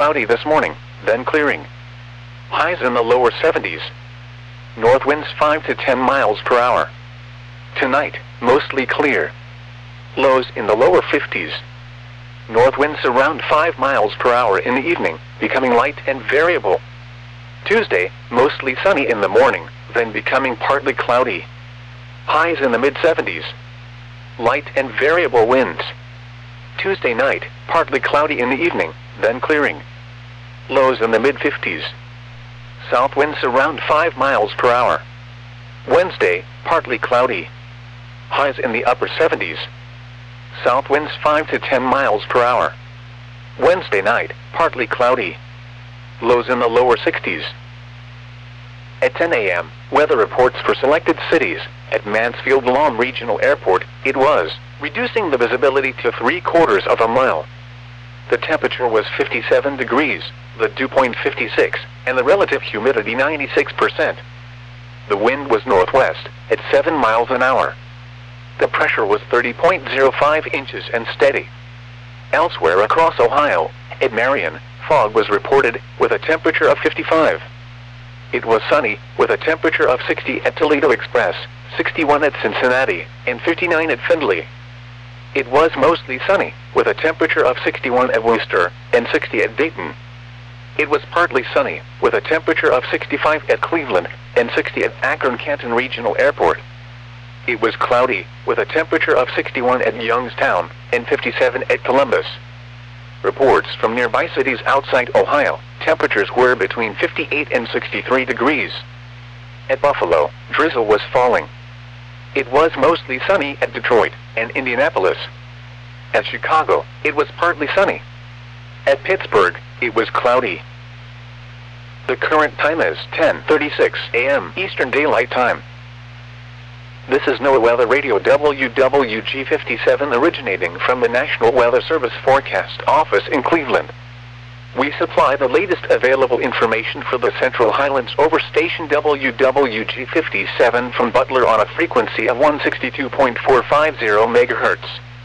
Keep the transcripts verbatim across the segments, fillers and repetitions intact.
cloudy this morning, then clearing. Highs in the lower seventies. North winds five to ten miles per hour. Tonight, mostly clear. Lows in the lower fifties. North winds around five miles per hour in the evening, becoming light and variable. Tuesday, mostly sunny in the morning, then becoming partly cloudy. Highs in the mid seventies. Light and variable winds. Tuesday night, partly cloudy in the evening, then clearing. Lows in the mid fifties. South winds around five miles per hour. Wednesday, partly cloudy. Highs in the upper seventies. South winds five to ten miles per hour. Wednesday night, partly cloudy. Lows in the lower sixties. At ten a m, weather reports for selected cities. At Mansfield Lawn Regional Airport, it was reducing the visibility to three quarters of a mile. The temperature was fifty-seven degrees, the dew point fifty-six, and the relative humidity ninety-six percent. The wind was northwest, at seven miles an hour. The pressure was thirty point zero five inches and steady. Elsewhere across Ohio, at Marion, fog was reported, with a temperature of fifty-five. It was sunny, with a temperature of sixty at Toledo Express, sixty-one at Cincinnati, and fifty-nine at Findlay. It was mostly sunny, with a temperature of sixty-one at Worcester, and sixty at Dayton. It was partly sunny, with a temperature of sixty-five at Cleveland, and sixty at Akron-Canton Regional Airport. It was cloudy, with a temperature of sixty-one at Youngstown, and fifty-seven at Columbus. Reports from nearby cities outside Ohio, temperatures were between fifty-eight and sixty-three degrees. At Buffalo, drizzle was falling. It was mostly sunny at Detroit and Indianapolis. At Chicago, it was partly sunny. At Pittsburgh, it was cloudy. The current time is ten thirty-six a m Eastern Daylight Time. This is NOAA Weather Radio W W G fifty-seven originating from the National Weather Service Forecast Office in Cleveland. We supply the latest available information for the Central Highlands over station W W G fifty-seven from Butler on a frequency of one sixty-two point four five zero megahertz.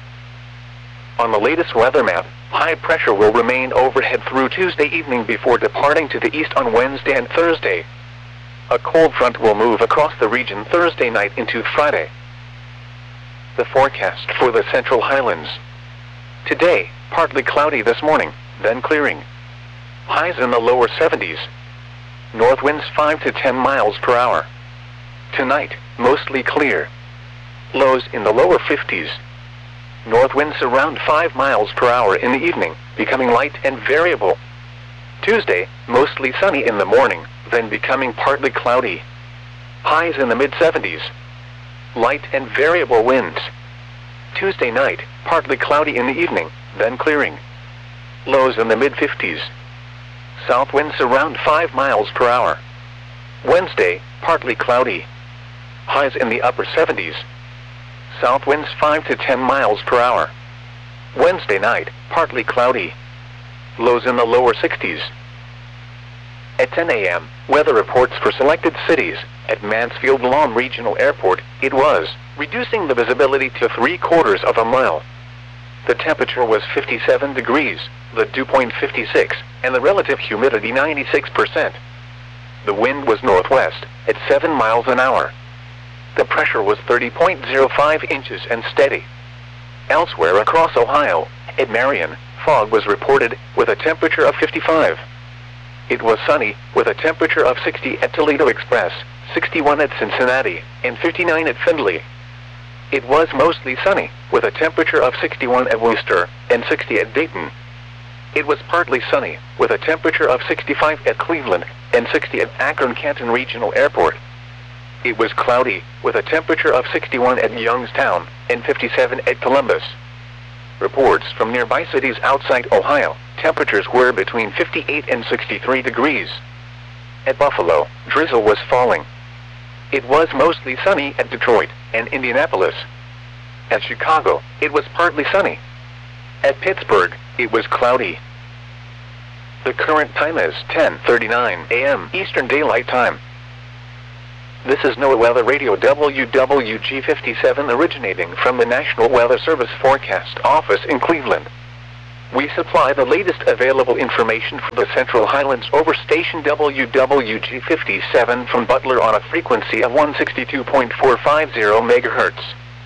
On the latest weather map, high pressure will remain overhead through Tuesday evening before departing to the east on Wednesday and Thursday. A cold front will move across the region Thursday night into Friday. The forecast for the Central Highlands. Today, partly cloudy this morning, then clearing. Highs in the lower seventies. North winds five to ten miles per hour. Tonight, mostly clear. Lows in the lower fifties. North winds around five miles per hour in the evening, becoming light and variable. Tuesday, mostly sunny in the morning, then becoming partly cloudy. Highs in the mid seventies. Light and variable winds. Tuesday night, partly cloudy in the evening, then clearing. Lows in the mid fifties. South winds around five miles per hour. Wednesday, partly cloudy. Highs in the upper seventies. South winds five to ten miles per hour. Wednesday night, partly cloudy. Lows in the lower sixties. At ten a m, weather reports for selected cities. At Mansfield Lawn Regional Airport, it was reducing the visibility to three quarters of a mile. The temperature was fifty-seven degrees, the dew point fifty-six, and the relative humidity ninety-six percent. The wind was northwest, at seven miles an hour. The pressure was thirty point zero five inches and steady. Elsewhere across Ohio, at Marion, fog was reported, with a temperature of fifty-five. It was sunny, with a temperature of sixty at Toledo Express, sixty-one at Cincinnati, and fifty-nine at Findlay. It was mostly sunny, with a temperature of sixty-one at Worcester, and sixty at Dayton. It was partly sunny, with a temperature of sixty-five at Cleveland, and sixty at Akron-Canton Regional Airport. It was cloudy, with a temperature of sixty-one at Youngstown, and fifty-seven at Columbus. Reports from nearby cities outside Ohio, temperatures were between fifty-eight and sixty-three degrees. At Buffalo, drizzle was falling. It was mostly sunny at Detroit and Indianapolis. At Chicago, it was partly sunny. At Pittsburgh, it was cloudy. The current time is ten thirty-nine a m Eastern Daylight Time. This is NOAA Weather Radio W W G fifty-seven originating from the National Weather Service Forecast Office in Cleveland. We supply the latest available information for the Central Highlands over station W W G fifty-seven from Butler on a frequency of one sixty-two point four five zero megahertz.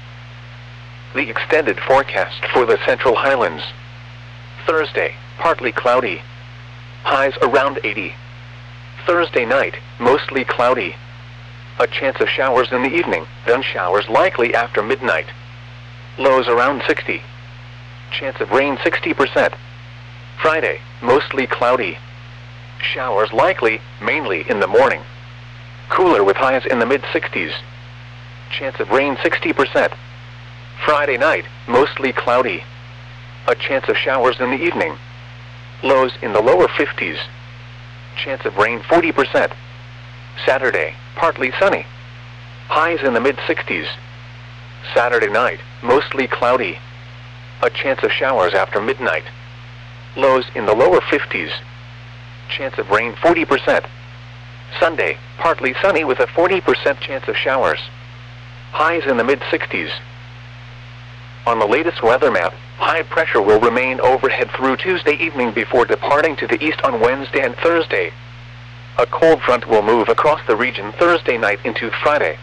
The extended forecast for the Central Highlands. Thursday, partly cloudy. Highs around eighty. Thursday night, mostly cloudy. A chance of showers in the evening, then showers likely after midnight. Lows around sixty. Chance of rain sixty percent. Friday, mostly cloudy. Showers likely, mainly in the morning. Cooler with highs in the mid sixties. Chance of rain sixty percent. Friday night, mostly cloudy. A chance of showers in the evening. Lows in the lower fifties. Chance of rain forty percent. Saturday, partly sunny. Highs in the mid sixties. Saturday night, mostly cloudy. A chance of showers after midnight. Lows in the lower fifties. Chance of rain forty percent. Sunday, partly sunny with a forty percent chance of showers. Highs in the mid sixties. On the latest weather map, high pressure will remain overhead through Tuesday evening before departing to the east on Wednesday and Thursday. A cold front will move across the region Thursday night into Friday.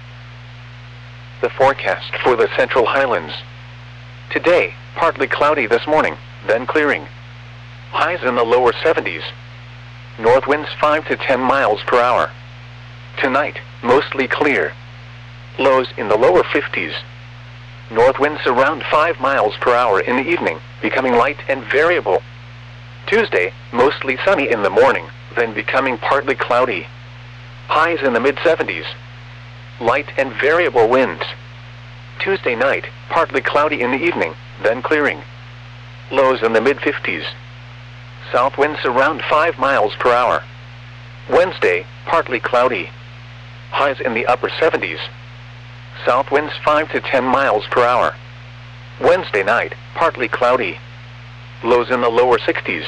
The forecast for the Central Highlands. Today, partly cloudy this morning, then clearing. Highs in the lower seventies. North winds five to ten miles per hour. Tonight, mostly clear. Lows in the lower fifties. North winds around five miles per hour in the evening, becoming light and variable. Tuesday, mostly sunny in the morning, then becoming partly cloudy. Highs in the mid seventies. Light and variable winds. Tuesday night, partly cloudy in the evening, then clearing. Lows in the mid fifties. South winds around five miles per hour. Wednesday, partly cloudy. Highs in the upper seventies. South winds five to ten miles per hour. Wednesday night, partly cloudy. Lows in the lower sixties.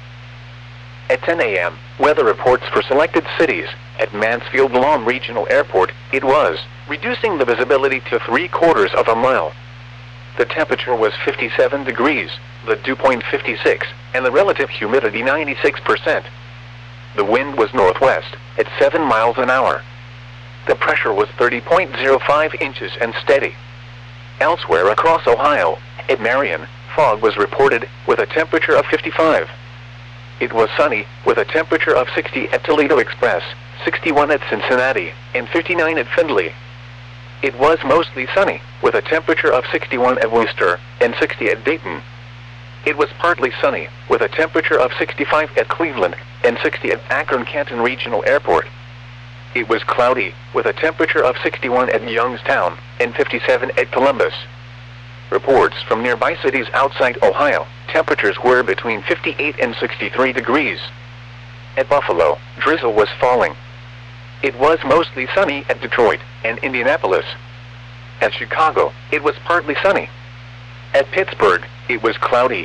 At ten A M, weather reports for selected cities. At Mansfield Lawn Regional Airport, it was reducing the visibility to three quarters of a mile. The temperature was fifty-seven degrees, the dew point fifty-six, and the relative humidity ninety-six percent. The wind was northwest, at seven miles an hour. The pressure was thirty point zero five inches and steady. Elsewhere across Ohio, at Marion, fog was reported, with a temperature of fifty-five. It was sunny, with a temperature of sixty at Toledo Express, sixty-one at Cincinnati, and fifty-nine at Findlay. It was mostly sunny, with a temperature of sixty-one at Worcester, and sixty at Dayton. It was partly sunny, with a temperature of sixty-five at Cleveland, and sixty at Akron-Canton Regional Airport. It was cloudy, with a temperature of sixty-one at Youngstown, and fifty-seven at Columbus. Reports from nearby cities outside Ohio, temperatures were between fifty-eight and sixty-three degrees. At Buffalo, drizzle was falling. It was mostly sunny at Detroit and Indianapolis. At Chicago, it was partly sunny. At Pittsburgh, it was cloudy.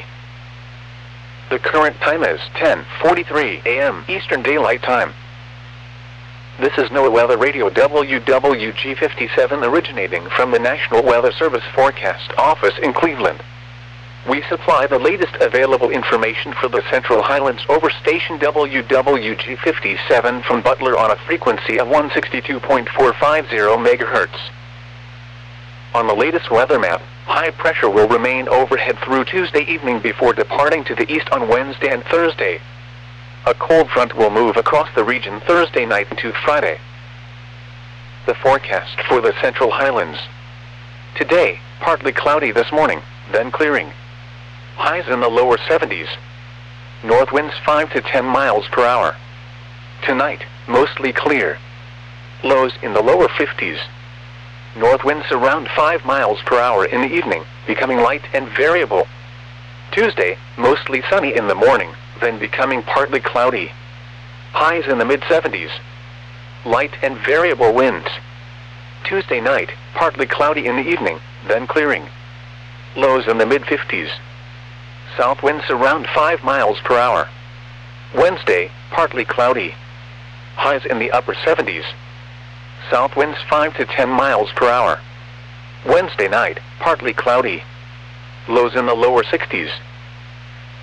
The current time is ten forty-three A M Eastern Daylight Time. This is NOAA Weather Radio W W G fifty-seven originating from the National Weather Service Forecast Office in Cleveland. We supply the latest available information for the Central Highlands over station W W G fifty-seven from Butler on a frequency of one sixty-two point four five zero megahertz. On the latest weather map, high pressure will remain overhead through Tuesday evening before departing to the east on Wednesday and Thursday. A cold front will move across the region Thursday night into Friday. The forecast for the Central Highlands. Today, partly cloudy this morning, then clearing. Highs in the lower seventies. North winds five to ten miles per hour. Tonight, mostly clear. Lows in the lower fifties. North winds around five miles per hour in the evening, becoming light and variable. Tuesday, mostly sunny in the morning, then becoming partly cloudy. Highs in the mid seventies. Light and variable winds. Tuesday night, partly cloudy in the evening, then clearing. Lows in the mid fifties. South winds around five miles per hour. Wednesday, partly cloudy. Highs in the upper seventies. South winds five to ten miles per hour. Wednesday night, partly cloudy. Lows in the lower sixties.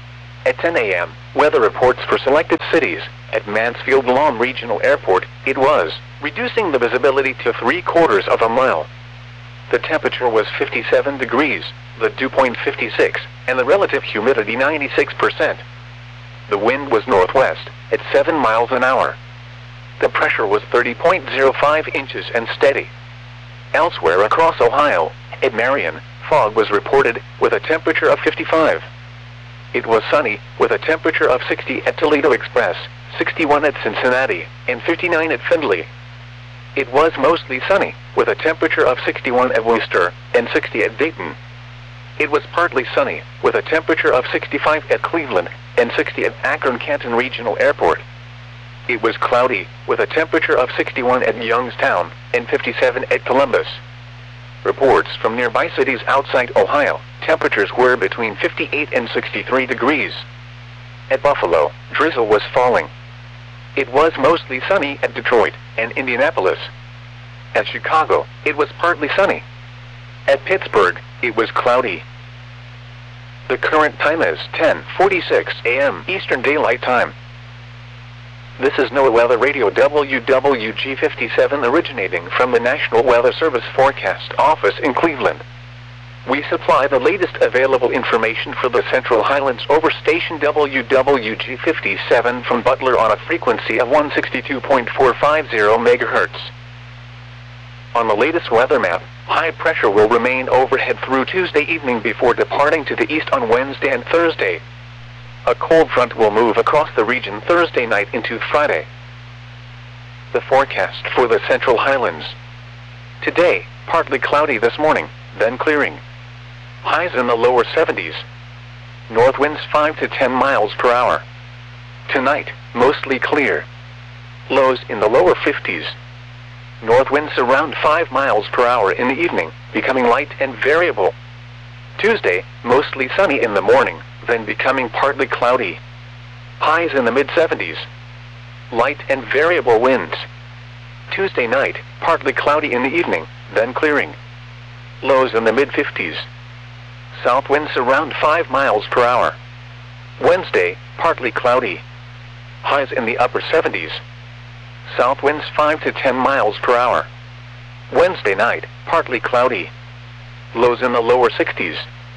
At ten A M, weather reports for selected cities. At Mansfield-Lahm Regional Airport, it was reducing the visibility to three quarters of a mile. The temperature was fifty-seven degrees, the dew point fifty-six, and the relative humidity ninety-six percent. The wind was northwest, at seven miles an hour. The pressure was thirty point zero five inches and steady. Elsewhere across Ohio, at Marion, fog was reported, with a temperature of fifty-five. It was sunny, with a temperature of sixty at Toledo Express, sixty-one at Cincinnati, and fifty-nine at Findlay. It was mostly sunny, with a temperature of sixty-one at Worcester, and sixty at Dayton. It was partly sunny, with a temperature of sixty-five at Cleveland, and sixty at Akron-Canton Regional Airport. It was cloudy, with a temperature of sixty-one at Youngstown, and fifty-seven at Columbus. Reports from nearby cities outside Ohio, temperatures were between fifty-eight and sixty-three degrees. At Buffalo, drizzle was falling. It was mostly sunny at Detroit and Indianapolis. At Chicago, it was partly sunny. At Pittsburgh, it was cloudy. The current time is ten forty-six A M Eastern Daylight Time. This is NOAA Weather Radio W W G fifty-seven originating from the National Weather Service Forecast Office in Cleveland. We supply the latest available information for the Central Highlands over station W W G fifty-seven from Butler on a frequency of one sixty-two point four five zero megahertz. On the latest weather map, high pressure will remain overhead through Tuesday evening before departing to the east on Wednesday and Thursday. A cold front will move across the region Thursday night into Friday. The forecast for the Central Highlands. Today, partly cloudy this morning, then clearing. Highs in the lower seventies. North winds five to ten miles per hour. Tonight, mostly clear. Lows in the lower fifties. North winds around five miles per hour in the evening, becoming light and variable. Tuesday, mostly sunny in the morning, then becoming partly cloudy. Highs in the mid seventies. Light and variable winds. Tuesday night, partly cloudy in the evening, then clearing. Lows in the mid fifties. South winds around five miles per hour. Wednesday, partly cloudy. Highs in the upper seventies. South winds five to ten miles per hour. Wednesday night, partly cloudy. Lows in the lower sixties.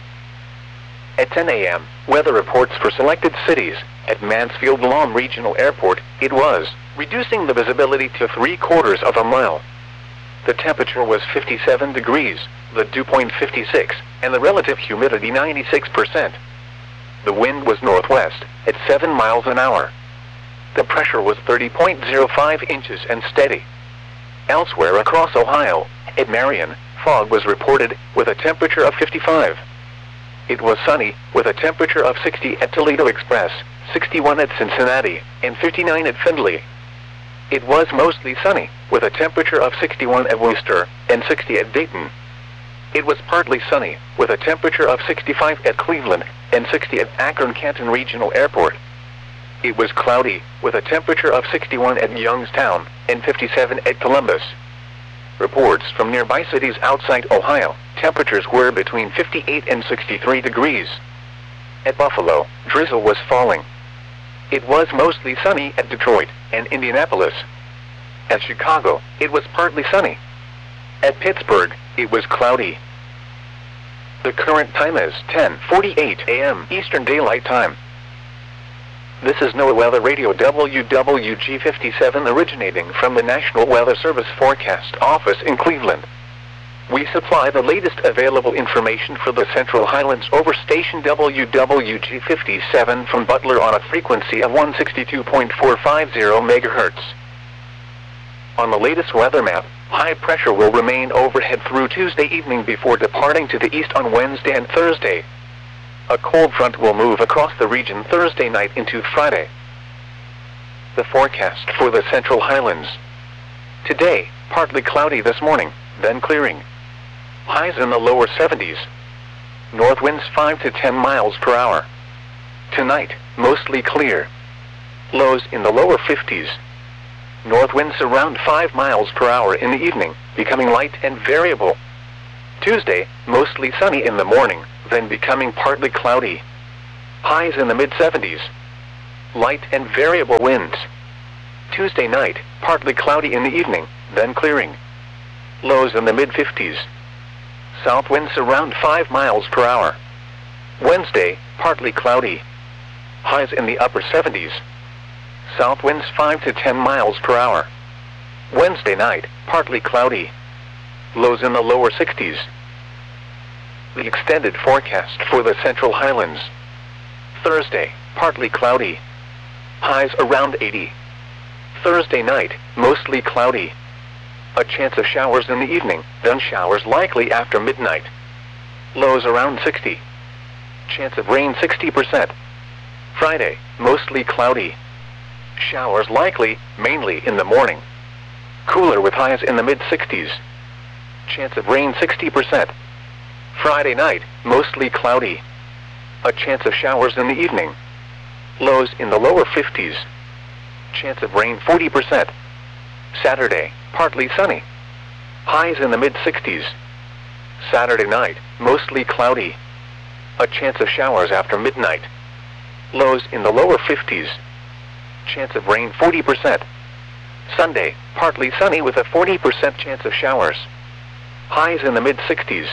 At ten A M, weather reports for selected cities. At Mansfield-Lahm Regional Airport, it was reducing the visibility to three quarters of a mile. The temperature was fifty-seven degrees, the dew point fifty-six, and the relative humidity ninety-six percent. The wind was northwest, at seven miles an hour. The pressure was thirty point zero five inches and steady. Elsewhere across Ohio, at Marion, fog was reported, with a temperature of fifty-five. It was sunny, with a temperature of sixty at Toledo Express, sixty-one at Cincinnati, and fifty-nine at Findlay. It was mostly sunny, with a temperature of sixty-one at Worcester, and sixty at Dayton. It was partly sunny, with a temperature of sixty-five at Cleveland, and sixty at Akron-Canton Regional Airport. It was cloudy, with a temperature of sixty-one at Youngstown, and fifty-seven at Columbus. Reports from nearby cities outside Ohio, temperatures were between fifty-eight and sixty-three degrees. At Buffalo, drizzle was falling. It was mostly sunny at Detroit and Indianapolis. At Chicago, it was partly sunny. At Pittsburgh, it was cloudy. The current time is ten forty-eight A M Eastern Daylight Time. This is NOAA Weather Radio W W G fifty-seven originating from the National Weather Service Forecast Office in Cleveland. We supply the latest available information for the Central Highlands over station W W G fifty-seven from Butler on a frequency of one sixty-two point four five zero megahertz. On the latest weather map, high pressure will remain overhead through Tuesday evening before departing to the east on Wednesday and Thursday. A cold front will move across the region Thursday night into Friday. The forecast for the Central Highlands. Today, partly cloudy this morning, then clearing. Highs in the lower seventies. North winds five to ten miles per hour. Tonight, mostly clear. Lows in the lower fifties. North winds around five miles per hour in the evening, becoming light and variable. Tuesday, mostly sunny in the morning, then becoming partly cloudy. highs in the mid seventies. Light and variable winds. Tuesday night, partly cloudy in the evening, then clearing. Lows in the mid fifties. South winds around five miles per hour. Wednesday, partly cloudy. Highs in the upper seventies. South winds five to ten miles per hour. Wednesday night, partly cloudy. Lows in the lower sixties. The extended forecast for the Central Highlands. Thursday, partly cloudy. Highs around eighty. Thursday night, mostly cloudy. A chance of showers in the evening, then showers likely after midnight. Lows around sixty. Chance of rain sixty percent. Friday, mostly cloudy. Showers likely, mainly in the morning. Cooler with highs in the mid sixties. Chance of rain sixty percent. Friday night, mostly cloudy. A chance of showers in the evening. Lows in the lower fifties. Chance of rain forty percent. Saturday, partly sunny. Highs in the mid sixties. Saturday night, mostly cloudy. A chance of showers after midnight. Lows in the lower fifties. Chance of rain forty percent. Sunday, partly sunny with a forty percent chance of showers. Highs in the mid sixties.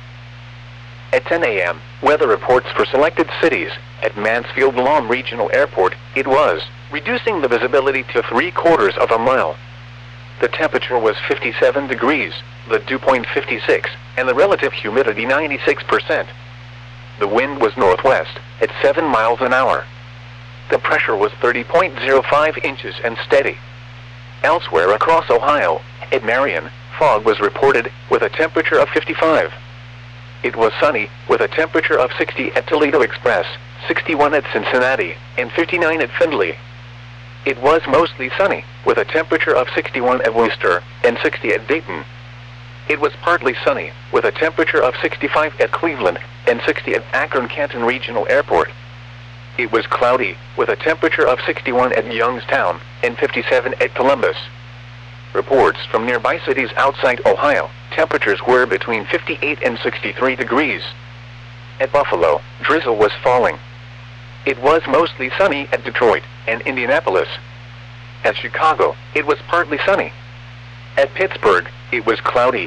At ten A M, weather reports for selected cities. At Mansfield-Lom Regional Airport, it was reducing the visibility to three quarters of a mile. The temperature was fifty-seven degrees, the dew point fifty-six, and the relative humidity ninety-six percent. The wind was northwest, at seven miles an hour. The pressure was thirty point zero five inches and steady. Elsewhere across Ohio, at Marion, fog was reported, with a temperature of fifty-five. It was sunny, with a temperature of sixty at Toledo Express, sixty-one at Cincinnati, and fifty-nine at Findlay. It was mostly sunny, with a temperature of sixty-one at Worcester, and sixty at Dayton. It was partly sunny, with a temperature of sixty-five at Cleveland, and sixty at Akron-Canton Regional Airport. It was cloudy, with a temperature of sixty-one at Youngstown, and fifty-seven at Columbus. Reports from nearby cities outside Ohio, temperatures were between fifty-eight and sixty-three degrees. At Buffalo, drizzle was falling. It was mostly sunny at Detroit and Indianapolis. At Chicago, it was partly sunny. At Pittsburgh, it was cloudy.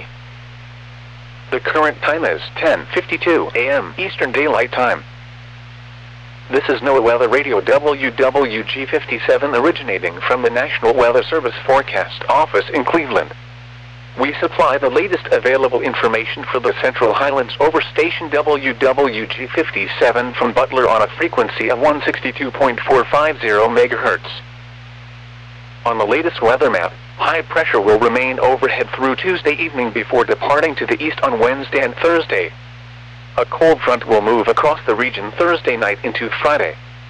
The current time is ten fifty-two A M Eastern Daylight Time. This is NOAA Weather Radio W W G fifty-seven originating from the National Weather Service Forecast Office in Cleveland. We supply the latest available information for the Central Highlands over station W W G fifty-seven from Butler on a frequency of one sixty-two point four five zero megahertz. On the latest weather map, high pressure will remain overhead through Tuesday evening before departing to the east on Wednesday and Thursday. A cold front will move across the region Thursday night into Friday.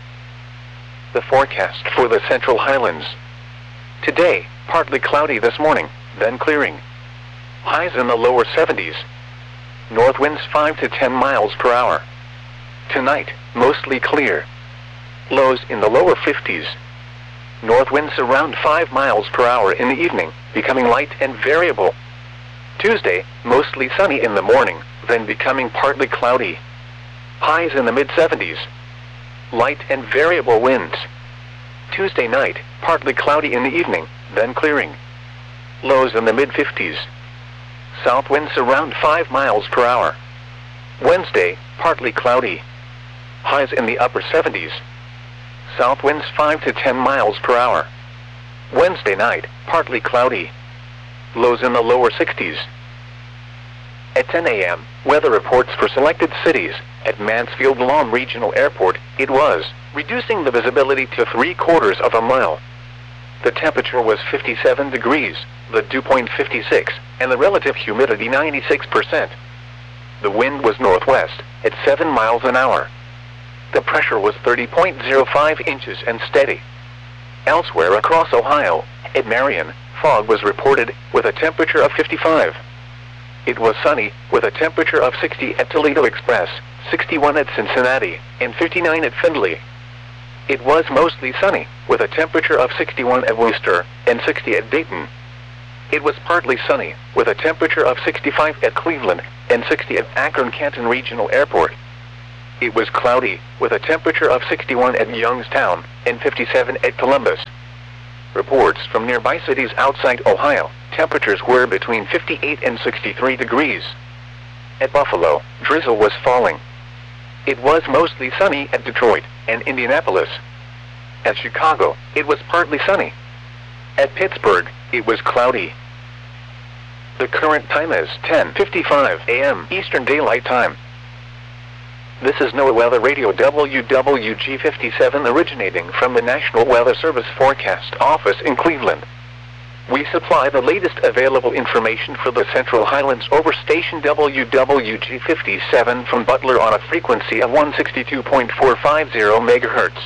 The forecast for the Central Highlands. Today, partly cloudy this morning, then clearing. Highs in the lower seventies. North winds five to ten miles per hour. Tonight, mostly clear. Lows in the lower fifties. North winds around five miles per hour in the evening, becoming light and variable. Tuesday, mostly sunny in the morning, then becoming partly cloudy. Highs in the mid seventies. Light and variable winds. Tuesday night, partly cloudy in the evening, then clearing. Lows in the mid fifties. South winds around five miles per hour. Wednesday, partly cloudy. Highs in the upper seventies. South winds five to ten miles per hour. Wednesday night, partly cloudy. Lows in the lower sixties. At ten A M, weather reports for selected cities. At Mansfield-Lom Regional Airport, it was reducing the visibility to three quarters of a mile. The temperature was fifty-seven degrees, the dew point fifty-six, and the relative humidity ninety-six percent. The wind was northwest, at seven miles an hour. The pressure was thirty point zero five inches and steady. Elsewhere across Ohio, at Marion, fog was reported, with a temperature of fifty-five. It was sunny, with a temperature of sixty at Toledo Express, sixty-one at Cincinnati, and fifty-nine at Findlay. It was mostly sunny, with a temperature of sixty-one at Worcester, and sixty at Dayton. It was partly sunny, with a temperature of sixty-five at Cleveland, and sixty at Akron-Canton Regional Airport. it was cloudy, with a temperature of sixty-one at Youngstown and fifty-seven at Columbus. Reports from nearby cities outside Ohio, temperatures were between fifty-eight and sixty-three degrees. At Buffalo, drizzle was falling. It was mostly sunny at Detroit and Indianapolis. At Chicago, it was partly sunny. At Pittsburgh, it was cloudy. The current time is ten fifty-five a m Eastern Daylight Time. This is NOAA Weather Radio W W G fifty-seven originating from the National Weather Service Forecast Office in Cleveland. We supply the latest available information for the Central Highlands over station W W G fifty-seven from Butler on a frequency of one sixty-two point four five zero megahertz.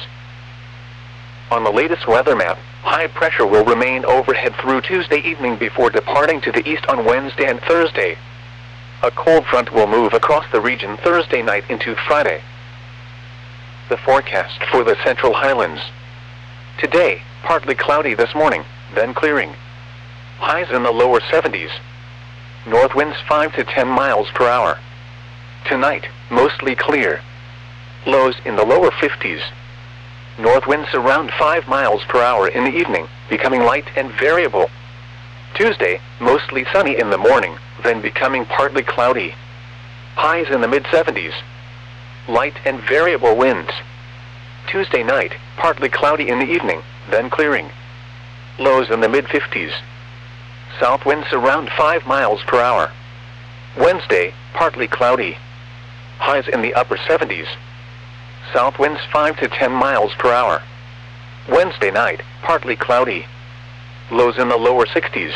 On the latest weather map, high pressure will remain overhead through Tuesday evening before departing to the east on Wednesday and Thursday. A cold front will move across the region Thursday night into Friday. The forecast for the Central Highlands. Today, partly cloudy this morning, then clearing. Highs in the lower seventies. North winds five to ten miles per hour. Tonight, mostly clear. Lows in the lower fifties. North winds around five miles per hour in the evening, becoming light and variable. Tuesday, mostly sunny in the morning, then becoming partly cloudy. Highs in the mid seventies. Light and variable winds. Tuesday night, partly cloudy in the evening, then clearing. Lows in the mid fifties. South winds around five miles per hour. Wednesday, partly cloudy. Highs in the upper seventies. South winds five to ten miles per hour. Wednesday night, partly cloudy. Lows in the lower sixties.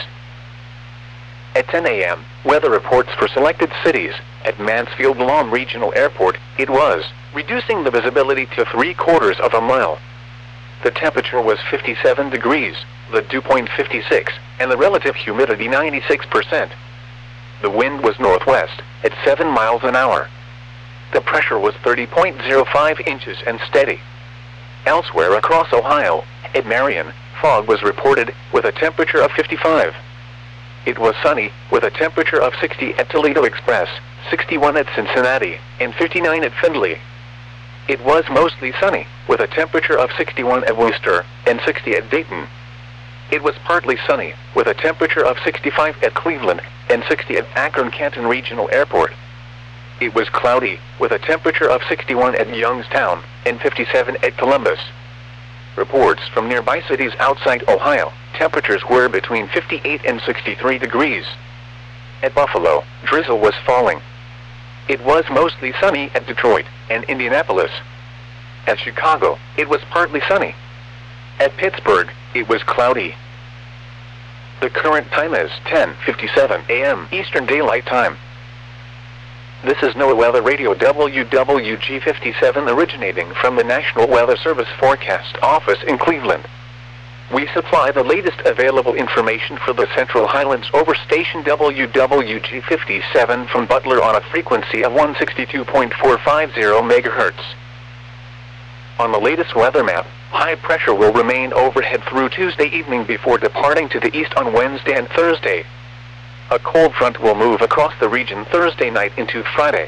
At ten a m, weather reports for selected cities. At Mansfield Lawn Regional Airport, it was reducing the visibility to three quarters of a mile. The temperature was fifty-seven degrees, the dew point fifty-six, and the relative humidity ninety-six percent. The wind was northwest, at seven miles an hour. The pressure was thirty point zero five inches and steady. Elsewhere across Ohio, at Marion, fog was reported, with a temperature of fifty-five. It was sunny, with a temperature of sixty at Toledo Express, sixty-one at Cincinnati, and fifty-nine at Findlay. It was mostly sunny, with a temperature of sixty-one at Worcester, and sixty at Dayton. It was partly sunny, with a temperature of sixty-five at Cleveland, and sixty at Akron-Canton Regional Airport. It was cloudy, with a temperature of sixty-one at Youngstown, and fifty-seven at Columbus. Reports from nearby cities outside Ohio, temperatures were between fifty-eight and sixty-three degrees. At Buffalo, drizzle was falling. It was mostly sunny at Detroit and Indianapolis. At Chicago, it was partly sunny. At Pittsburgh, it was cloudy. The current time is ten fifty-seven a m Eastern Daylight Time. This is NOAA Weather Radio W W G fifty-seven originating from the National Weather Service Forecast Office in Cleveland. We supply the latest available information for the Central Highlands over station W W G fifty-seven from Butler on a frequency of one sixty-two point four five zero megahertz. On the latest weather map, high pressure will remain overhead through Tuesday evening before departing to the east on Wednesday and Thursday. A cold front will move across the region Thursday night into Friday.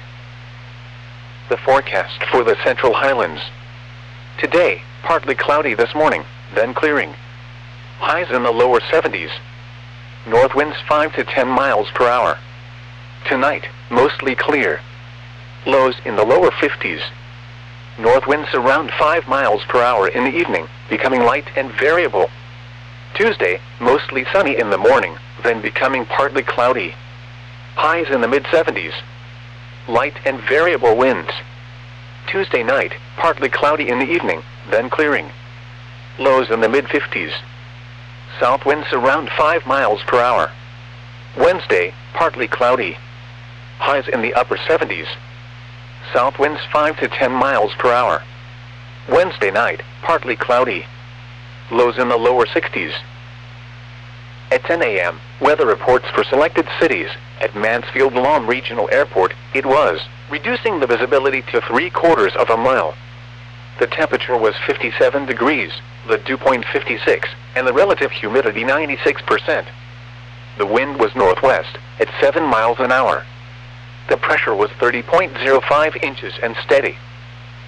The forecast for the Central Highlands. Today, partly cloudy this morning, then clearing. Highs in the lower seventies. North winds five to ten miles per hour. Tonight, mostly clear. Lows in the lower fifties. North winds around five miles per hour in the evening, becoming light and variable. Tuesday, mostly sunny in the morning, then becoming partly cloudy. Highs in the mid seventies. Light and variable winds. Tuesday night, partly cloudy in the evening, then clearing. Lows in the mid fifties. South winds around five miles per hour. Wednesday, partly cloudy. Highs in the upper seventies. South winds five to ten miles per hour. Wednesday night, partly cloudy. Lows in the lower sixties. At ten a m, weather reports for selected cities. At Mansfield Lawn Regional Airport, it was reducing the visibility to three quarters of a mile. The temperature was fifty-seven degrees, the dew point fifty-six, and the relative humidity ninety-six percent. The wind was northwest, at seven miles an hour. The pressure was thirty point zero five inches and steady.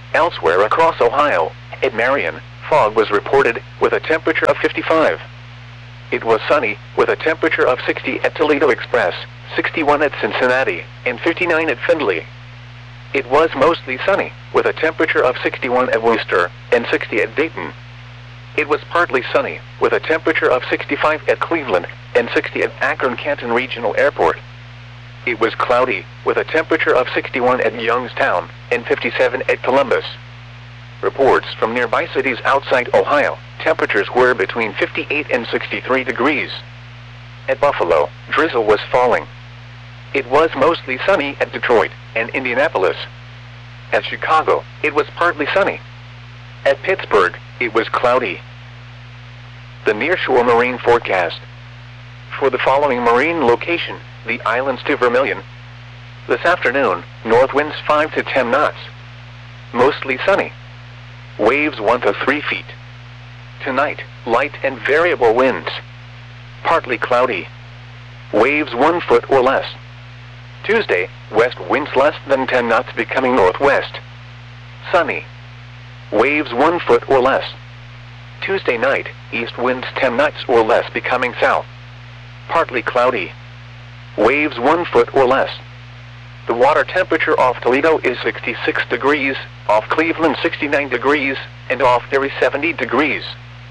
Elsewhere across Ohio, at Marion, fog was reported, with a temperature of fifty-five. It was sunny, with a temperature of sixty at Toledo Express, sixty-one at Cincinnati, and fifty-nine at Findlay. It was mostly sunny, with a temperature of sixty-one at Worcester, and sixty at Dayton. It was partly sunny, with a temperature of sixty-five at Cleveland, and sixty at Akron-Canton Regional Airport. It was cloudy, with a temperature of sixty-one at Youngstown, and fifty-seven at Columbus. Reports from nearby cities outside Ohio, temperatures were between fifty-eight and sixty-three degrees. At Buffalo, drizzle was falling. It was mostly sunny at Detroit and Indianapolis. At Chicago, it was partly sunny. At Pittsburgh, it was cloudy. The nearshore marine forecast. For the following marine location, the islands to Vermilion. This afternoon, north winds five to ten knots. Mostly sunny. Waves one to three feet. Tonight, light and variable winds. Partly cloudy. Waves one foot or less. Tuesday, west winds less than ten knots becoming northwest. Sunny. Waves one foot or less. Tuesday night, east winds ten knots or less becoming south. Partly cloudy. Waves one foot or less. The water temperature off Toledo is sixty-six degrees, off Cleveland sixty-nine degrees, and off Erie seventy degrees.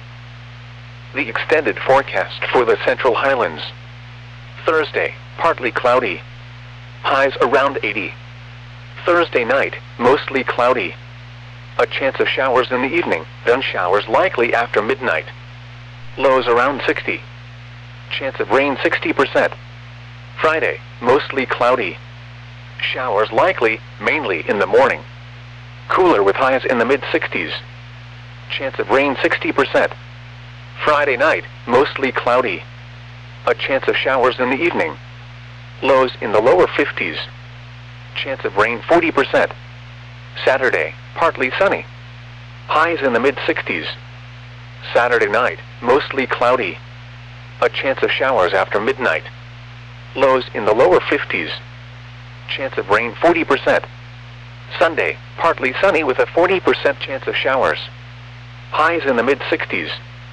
The extended forecast for the Central Highlands. Thursday, partly cloudy. Highs around eighty. Thursday night, mostly cloudy. A chance of showers in the evening, then showers likely after midnight. Lows around sixty. Chance of rain sixty percent. Friday, mostly cloudy. Showers likely, mainly in the morning. Cooler with highs in the mid-sixties. Chance of rain sixty percent. Friday night, mostly cloudy. A chance of showers in the evening. Lows in the lower fifties. Chance of rain forty percent. Saturday, partly sunny. Highs in the mid-sixties. Saturday night, mostly cloudy. A chance of showers after midnight. Lows in the lower fifties. Chance of rain forty percent. Sunday, partly sunny with a forty percent chance of showers. Highs in the mid-sixties.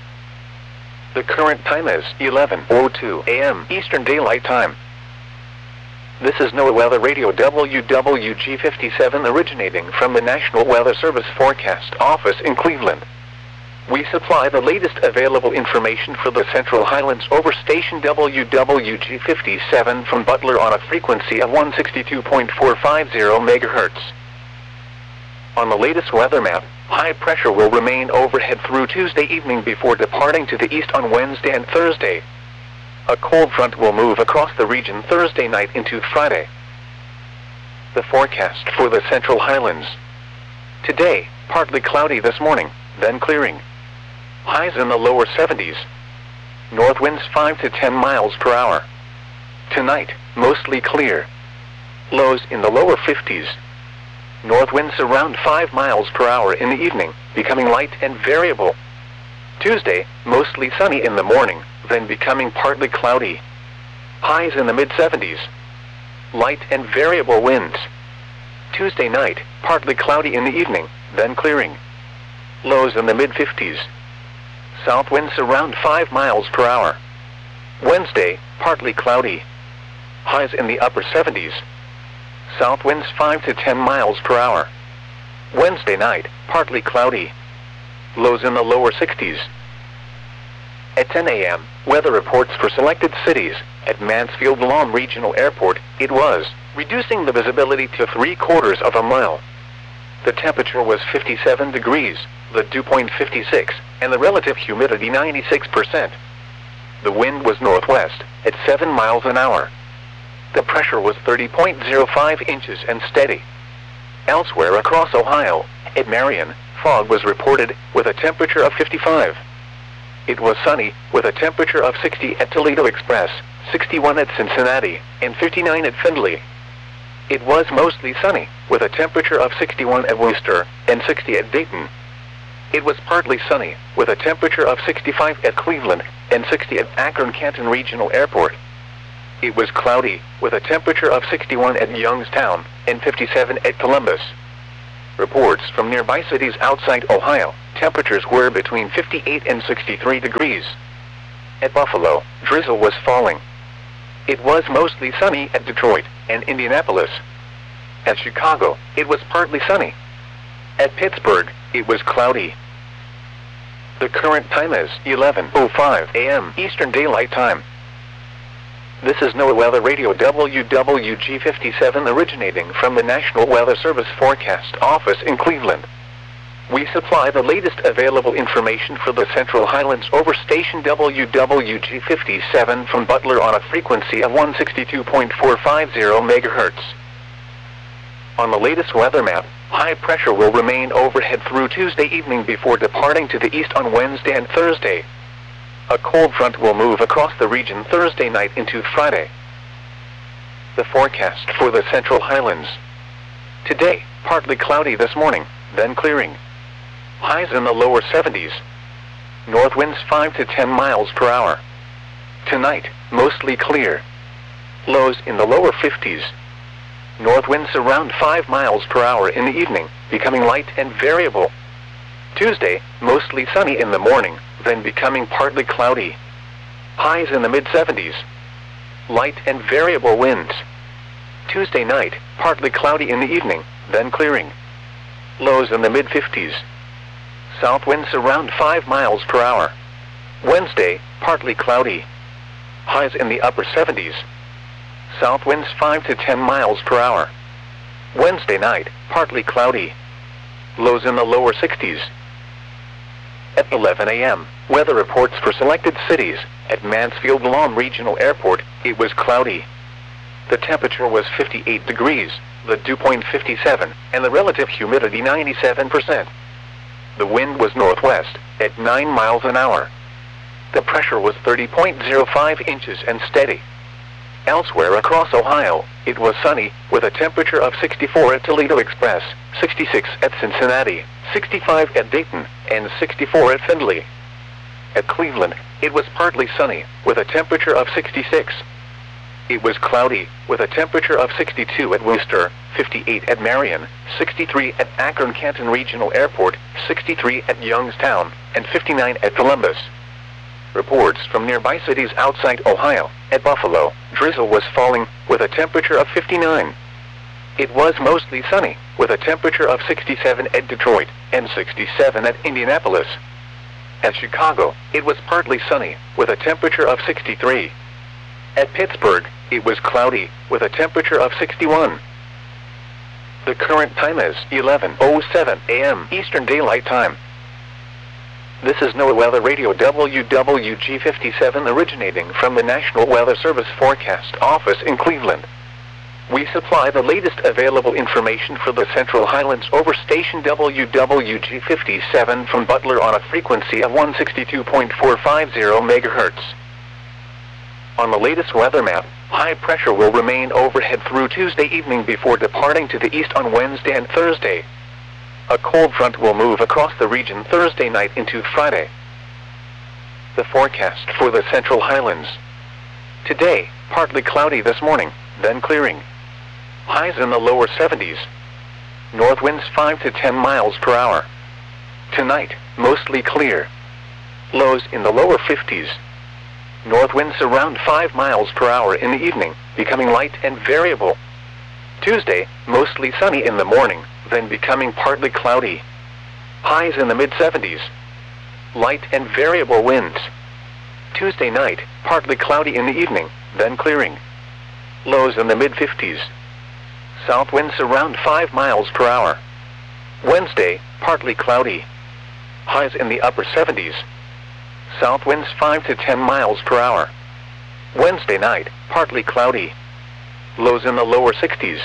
The current time is eleven oh two a m Eastern Daylight Time. This is NOAA Weather Radio W W G fifty-seven originating from the National Weather Service Forecast Office in Cleveland. We supply the latest available information for the Central Highlands over station W W G fifty-seven from Butler on a frequency of one sixty-two point four five zero megahertz. On the latest weather map, high pressure will remain overhead through Tuesday evening before departing to the east on Wednesday and Thursday. A cold front will move across the region Thursday night into Friday. The forecast for the Central Highlands. Today, partly cloudy this morning, then clearing. Highs in the lower seventies. North winds five to ten miles per hour. Tonight, mostly clear. Lows in the lower fifties. North winds around five miles per hour in the evening, becoming light and variable. Tuesday, mostly sunny in the morning, then becoming partly cloudy. Highs in the mid-seventies. Light and variable winds. Tuesday night, partly cloudy in the evening, then clearing. Lows in the mid-fifties. South winds around five miles per hour. Wednesday, partly cloudy. Highs in the upper seventies. South winds five to ten miles per hour. Wednesday night, partly cloudy. Lows in the lower sixties. At ten a m, weather reports for selected cities. At Mansfield Lawn Regional Airport, it was reducing the visibility to three quarters of a mile. The temperature was fifty-seven degrees, the dew point fifty-six, and the relative humidity ninety-six percent. The wind was northwest, at seven miles an hour. The pressure was thirty point zero five inches and steady. Elsewhere across Ohio, at Marion, fog was reported, with a temperature of fifty-five. It was sunny, with a temperature of sixty at Toledo Express, sixty-one at Cincinnati, and fifty-nine at Findlay. It was mostly sunny, with a temperature of sixty-one at Worcester, and sixty at Dayton. It was partly sunny, with a temperature of sixty-five at Cleveland, and sixty at Akron-Canton Regional Airport. It was cloudy, with a temperature of sixty-one at Youngstown, and fifty-seven at Columbus. Reports from nearby cities outside Ohio, temperatures were between fifty-eight and sixty-three degrees. At Buffalo, drizzle was falling. It was mostly sunny at Detroit and Indianapolis. At Chicago, it was partly sunny. At Pittsburgh, it was cloudy. The current time is eleven oh five a m Eastern Daylight Time. This is NOAA Weather Radio W W G fifty-seven originating from the National Weather Service Forecast Office in Cleveland. We supply the latest available information for the Central Highlands over station W W G fifty-seven from Butler on a frequency of one sixty-two point four five zero megahertz. On the latest weather map, high pressure will remain overhead through Tuesday evening before departing to the east on Wednesday and Thursday. A cold front will move across the region Thursday night into Friday. The forecast for the Central Highlands. Today, partly cloudy this morning, then clearing. Highs in the lower seventies. North winds five to ten miles per hour. Tonight, mostly clear. Lows in the lower fifties. North winds around five miles per hour in the evening, becoming light and variable. Tuesday, mostly sunny in the morning, then becoming partly cloudy. Highs in the mid seventies. Light and variable winds. Tuesday night, partly cloudy in the evening, then clearing. Lows in the mid fifties. South winds around five miles per hour. Wednesday, partly cloudy. Highs in the upper seventies. South winds five to ten miles per hour. Wednesday night, partly cloudy. Lows in the lower sixties. At eleven a m, weather reports for selected cities. At Mansfield-Lahm Regional Airport, it was cloudy. The temperature was fifty-eight degrees, the dew point fifty-seven, and the relative humidity ninety-seven percent. The wind was northwest, at nine miles an hour. The pressure was thirty point zero five inches and steady. Elsewhere across Ohio, it was sunny, with a temperature of sixty-four at Toledo Express, sixty-six at Cincinnati, sixty-five at Dayton, and sixty-four at Findlay. At Cleveland, it was partly sunny, with a temperature of sixty-six. It was cloudy, with a temperature of sixty-two at Worcester, fifty-eight at Marion, sixty-three at Akron-Canton Regional Airport, sixty-three at Youngstown, and fifty-nine at Columbus. Reports from nearby cities outside Ohio. At Buffalo, drizzle was falling, with a temperature of fifty-nine. It was mostly sunny, with a temperature of sixty-seven at Detroit, and sixty-seven at Indianapolis. At Chicago, it was partly sunny, with a temperature of sixty-three. At Pittsburgh, it was cloudy, with a temperature of sixty-one. The current time is eleven oh seven a m Eastern Daylight Time. This is NOAA Weather Radio W W G fifty-seven originating from the National Weather Service Forecast Office in Cleveland. We supply the latest available information for the Central Highlands over station W W G fifty-seven from Butler on a frequency of one sixty-two point four five zero megahertz. On the latest weather map, high pressure will remain overhead through Tuesday evening before departing to the east on Wednesday and Thursday. A cold front will move across the region Thursday night into Friday. The forecast for the Central Highlands. Today, partly cloudy this morning, then clearing. Highs in the lower seventies. North winds five to ten miles per hour. Tonight, mostly clear. Lows in the lower fifties. North winds around five miles per hour in the evening, becoming light and variable. Tuesday, mostly sunny in the morning, then becoming partly cloudy. Highs in the mid seventies. Light and variable winds. Tuesday night, partly cloudy in the evening, then clearing. Lows in the mid fifties. South winds around five miles per hour. Wednesday, partly cloudy. Highs in the upper seventies. South winds five to ten miles per hour. Wednesday night, partly cloudy. Lows in the lower sixties.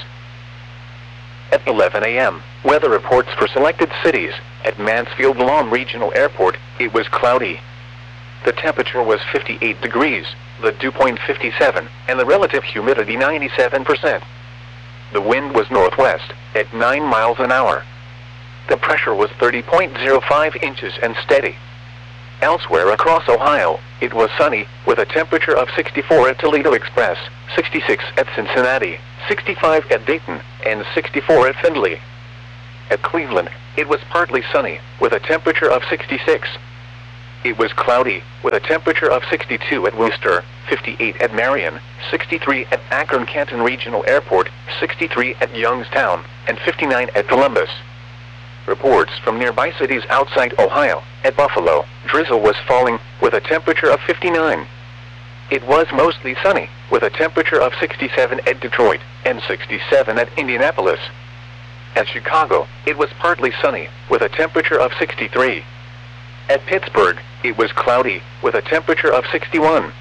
At eleven a m, weather reports for selected cities. At Mansfield-Lahm Regional Airport, it was cloudy. The temperature was fifty-eight degrees, the dew point fifty-seven, and the relative humidity ninety-seven percent. The wind was northwest, at nine miles an hour. The pressure was thirty point zero five inches and steady. Elsewhere across Ohio, it was sunny, with a temperature of sixty-four at Toledo Express, sixty-six at Cincinnati, sixty-five at Dayton, and sixty-four at Findlay. At Cleveland, it was partly sunny, with a temperature of sixty-six. It was cloudy, with a temperature of sixty-two at Worcester, fifty-eight at Marion, sixty-three at Akron-Canton Regional Airport, sixty-three at Youngstown, and fifty-nine at Columbus. Reports from nearby cities outside Ohio. At Buffalo, drizzle was falling, with a temperature of fifty-nine. It was mostly sunny, with a temperature of sixty-seven at Detroit, and sixty-seven at Indianapolis. At Chicago, it was partly sunny, with a temperature of sixty-three. At Pittsburgh, it was cloudy, with a temperature of sixty-one.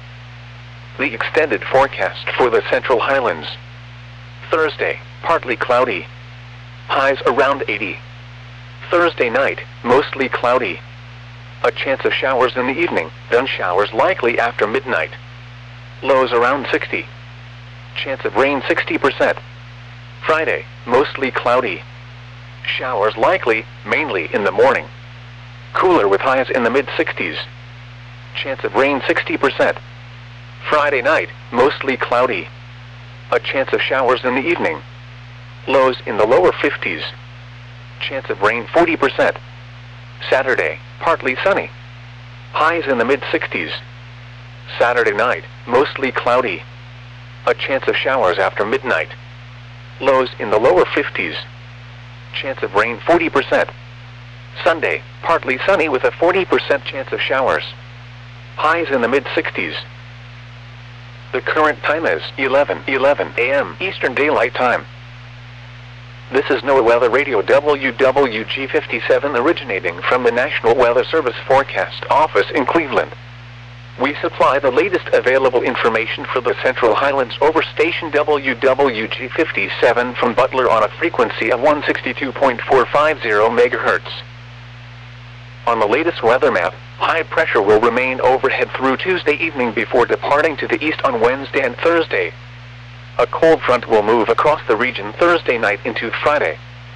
The extended forecast for the Central Highlands. Thursday, partly cloudy. Highs around eighty. Thursday night, mostly cloudy. A chance of showers in the evening, then showers likely after midnight. Lows around sixty. Chance of rain sixty percent. Friday, mostly cloudy. Showers likely, mainly in the morning. Cooler with highs in the mid-sixties. Chance of rain sixty percent. Friday night, mostly cloudy. A chance of showers in the evening. Lows in the lower fifties. Chance of rain forty percent. Saturday, partly sunny. Highs in the mid-sixties. Saturday night, mostly cloudy. A chance of showers after midnight. Lows in the lower fifties. Chance of rain forty percent. Sunday, partly sunny with a forty percent chance of showers. Highs in the mid-sixties. The current time is eleven eleven a m Eastern Daylight Time. This is NOAA Weather Radio W W G fifty-seven originating from the National Weather Service Forecast Office in Cleveland. We supply the latest available information for the Central Highlands over station W W G fifty-seven from Butler on a frequency of one sixty-two point four five zero megahertz. On the latest weather map, high pressure will remain overhead through Tuesday evening before departing to the east on Wednesday and Thursday. A cold front will move across the region Thursday night into Friday.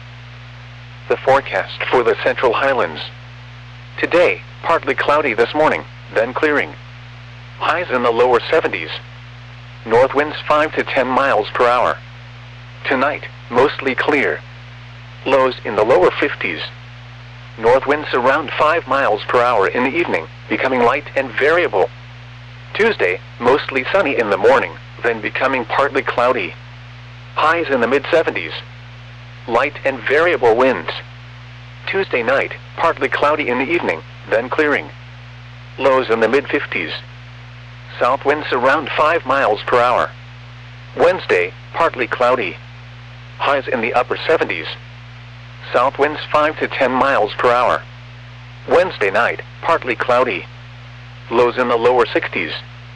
The forecast for the Central Highlands. Today, partly cloudy this morning, then clearing. Highs in the lower seventies. North winds five to ten miles per hour. Tonight, mostly clear. Lows in the lower fifties. North winds around five miles per hour in the evening, becoming light and variable. Tuesday, mostly sunny in the morning, then becoming partly cloudy. Highs in the mid-seventies. Light and variable winds. Tuesday night, partly cloudy in the evening, then clearing. Lows in the mid-fifties. South winds around five miles per hour. Wednesday, partly cloudy. Highs in the upper seventies. South winds five to ten miles per hour. Wednesday night, partly cloudy. Lows in the lower sixties.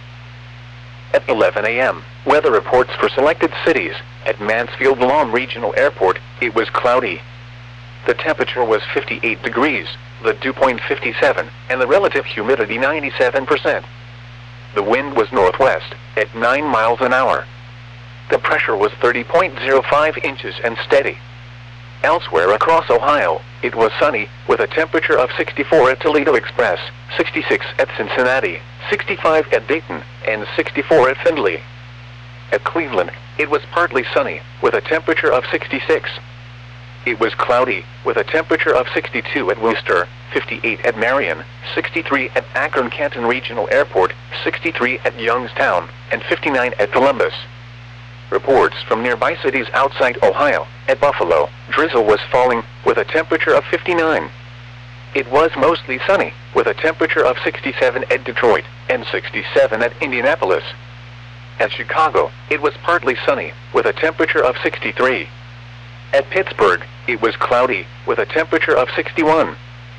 At eleven a m, weather reports for selected cities. At Mansfield Lawn Regional Airport, it was cloudy. The temperature was fifty-eight degrees, the dew point fifty-seven, and the relative humidity ninety-seven percent. The wind was northwest, at nine miles an hour. The pressure was thirty point zero five inches and steady. Elsewhere across Ohio, it was sunny, with a temperature of sixty-four at Toledo Express, sixty-six at Cincinnati, sixty-five at Dayton, and sixty-four at Findlay. At Cleveland, it was partly sunny, with a temperature of sixty-six. It was cloudy, with a temperature of sixty-two at Worcester, fifty-eight at Marion, sixty-three at Akron-Canton Regional Airport, sixty-three at Youngstown, and fifty-nine at Columbus. Reports from nearby cities outside Ohio. At Buffalo, drizzle was falling, with a temperature of fifty-nine. It was mostly sunny, with a temperature of sixty-seven at Detroit, and sixty-seven at Indianapolis. At Chicago, it was partly sunny, with a temperature of sixty-three. At Pittsburgh, it was cloudy, with a temperature of sixty-one.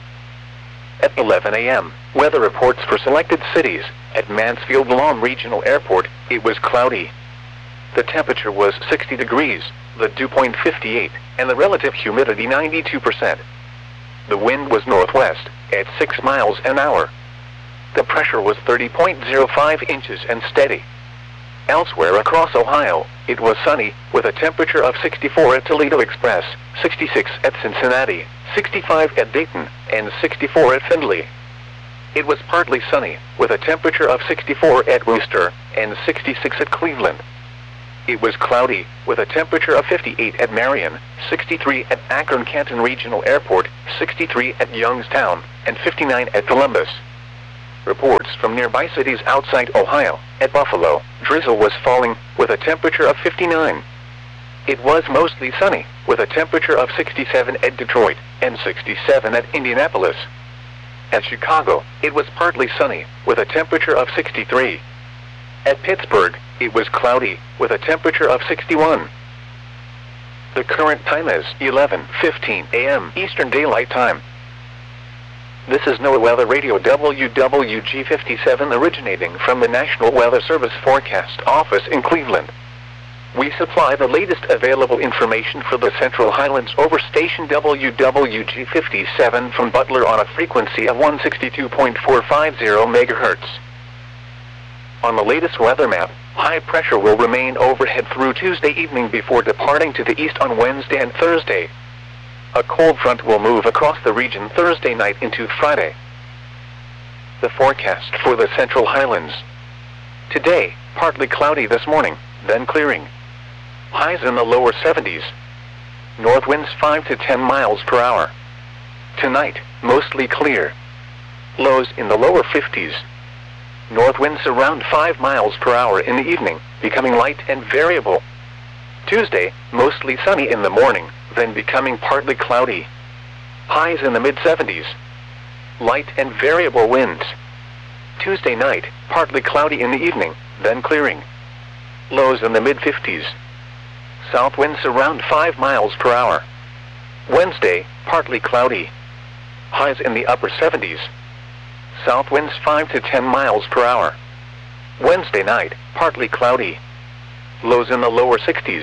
At eleven a m, weather reports for selected cities. At Mansfield Lawn Regional Airport, it was cloudy. The temperature was sixty degrees, the dew point fifty-eight, and the relative humidity ninety-two percent. The wind was northwest, at six miles an hour. The pressure was thirty point zero five inches and steady. Elsewhere across Ohio, it was sunny, with a temperature of sixty-four at Toledo Express, sixty-six at Cincinnati, sixty-five at Dayton, and sixty-four at Findlay. It was partly sunny, with a temperature of sixty-four at Worcester, and sixty-six at Cleveland. it was cloudy, with a temperature of fifty-eight at Marion, sixty-three at Akron-Canton Regional Airport, sixty-three at Youngstown, and fifty-nine at Columbus. Reports from nearby cities outside Ohio. At Buffalo, drizzle was falling, with a temperature of fifty-nine. It was mostly sunny, with a temperature of sixty-seven at Detroit, and sixty-seven at Indianapolis. At Chicago, it was partly sunny, with a temperature of sixty-three. At Pittsburgh, it was cloudy, with a temperature of sixty-one. The current time is eleven fifteen a m Eastern Daylight Time. This is NOAA Weather Radio W W G fifty-seven originating from the National Weather Service Forecast Office in Cleveland. We supply the latest available information for the Central Highlands over station W W G fifty-seven from Butler on a frequency of one sixty-two point four five zero megahertz. On the latest weather map, high pressure will remain overhead through Tuesday evening before departing to the east on Wednesday and Thursday. A cold front will move across the region Thursday night into Friday. The forecast for the Central Highlands. Today, partly cloudy this morning, then clearing. Highs in the lower seventies. North winds five to ten miles per hour. Tonight, mostly clear. Lows in the lower fifties. North winds around five miles per hour in the evening, becoming light and variable. Tuesday, mostly sunny in the morning, then becoming partly cloudy. Highs in the mid seventies. Light and variable winds. Tuesday night, partly cloudy in the evening, then clearing. Lows in the mid fifties. South winds around five miles per hour. Wednesday, partly cloudy. Highs in the upper seventies. South winds five to ten miles per hour. Wednesday night, partly cloudy. Lows in the lower sixties.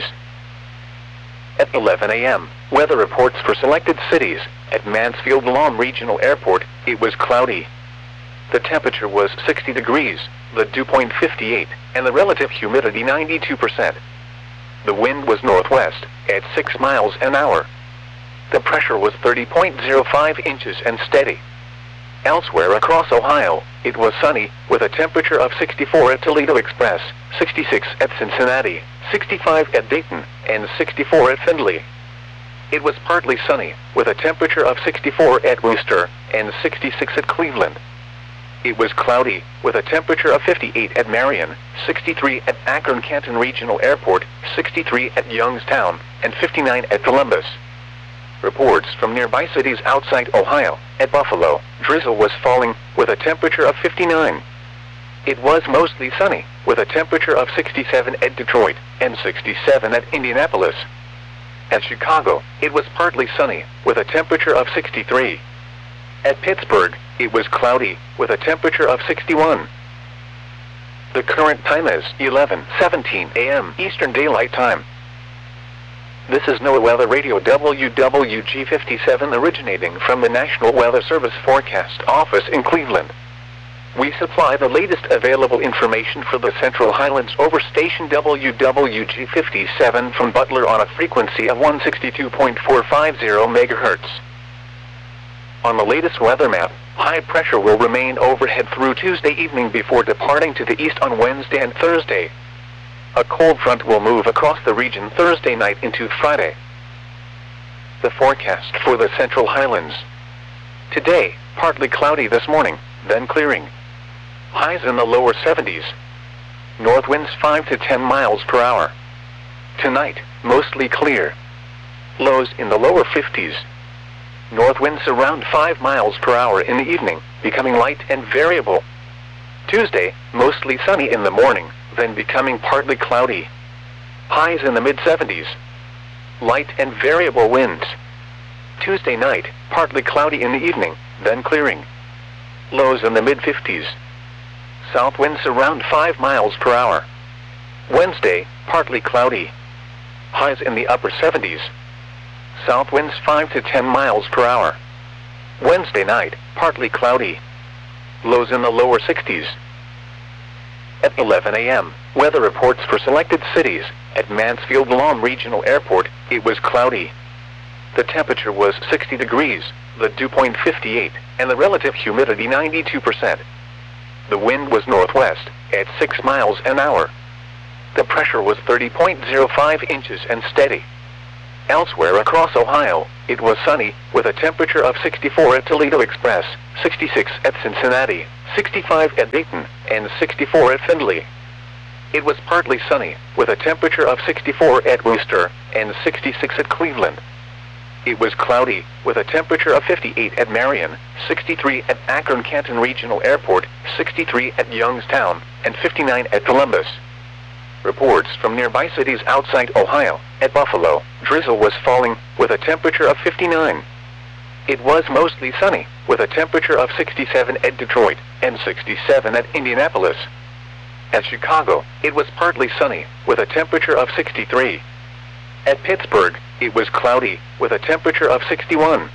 At eleven a m, weather reports for selected cities. At Mansfield-Lahm Regional Airport, it was cloudy. The temperature was sixty degrees, the dew point fifty-eight, and the relative humidity ninety-two percent. The wind was northwest, at six miles an hour. The pressure was thirty point zero five inches and steady. Elsewhere across Ohio, it was sunny, with a temperature of sixty-four at Toledo Express, sixty-six at Cincinnati, sixty-five at Dayton, and sixty-four at Findlay. It was partly sunny, with a temperature of sixty-four at Worcester, and sixty-six at Cleveland. It was cloudy, with a temperature of fifty-eight at Marion, sixty-three at Akron-Canton Regional Airport, sixty-three at Youngstown, and fifty-nine at Columbus. Reports from nearby cities outside Ohio. At Buffalo, drizzle was falling, with a temperature of fifty-nine. It was mostly sunny, with a temperature of sixty-seven at Detroit, and sixty-seven at Indianapolis. At Chicago, it was partly sunny, with a temperature of sixty-three. At Pittsburgh, it was cloudy, with a temperature of sixty-one. The current time is eleven seventeen a m Eastern Daylight Time. This is NOAA Weather Radio W W G fifty-seven originating from the National Weather Service Forecast Office in Cleveland. We supply the latest available information for the Central Highlands over station W W G fifty-seven from Butler on a frequency of one sixty-two point four five zero megahertz. On the latest weather map, high pressure will remain overhead through Tuesday evening before departing to the east on Wednesday and Thursday. A cold front will move across the region Thursday night into Friday. The forecast for the Central Highlands. Today, partly cloudy this morning, then clearing. Highs in the lower seventies. North winds five to ten miles per hour. Tonight, mostly clear. Lows in the lower fifties. North winds around five miles per hour in the evening, becoming light and variable. Tuesday, mostly sunny in the morning, then becoming partly cloudy. Highs in the mid seventies. Light and variable winds. Tuesday night, partly cloudy in the evening, then clearing. Lows in the mid fifties. South winds around five miles per hour. Wednesday, partly cloudy. Highs in the upper seventies. South winds five to ten miles per hour. Wednesday night, partly cloudy. Lows in the lower sixties. At eleven a m, weather reports for selected cities. At Mansfield-Lahm Regional Airport, it was cloudy. The temperature was sixty degrees, the dew point fifty-eight, and the relative humidity ninety-two percent. The wind was northwest, at six miles an hour. The pressure was thirty point zero five inches and steady. Elsewhere across Ohio, it was sunny, with a temperature of sixty-four at Toledo Express, sixty-six at Cincinnati, sixty-five at Dayton, and sixty-four at Findlay. It was partly sunny, with a temperature of sixty-four at Worcester, and sixty-six at Cleveland. It was cloudy, with a temperature of fifty-eight at Marion, sixty-three at Akron-Canton Regional Airport, sixty-three at Youngstown, and fifty-nine at Columbus. Reports from nearby cities outside Ohio. At Buffalo, drizzle was falling, with a temperature of fifty-nine. It was mostly sunny, with a temperature of sixty-seven at Detroit, and sixty-seven at Indianapolis. At Chicago, it was partly sunny, with a temperature of sixty-three. At Pittsburgh, it was cloudy, with a temperature of sixty-one.